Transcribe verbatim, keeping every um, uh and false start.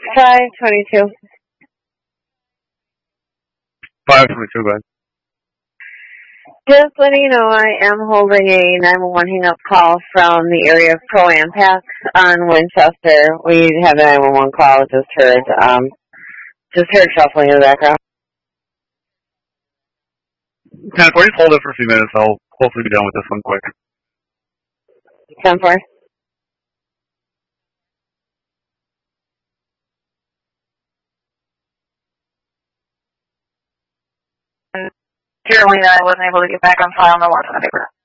five twenty-two. five twenty-two, go ahead. Just letting you know, I am holding a nine one one hang-up call from the area of Pro-Am Pack on Winchester. We have a nine one one call, just heard, um, just heard shuffling in the background. ten four, just hold it for a few minutes. I'll hopefully be done with this one quick. ten four. Carolina, I wasn't able to get back on file. No one's on the paper.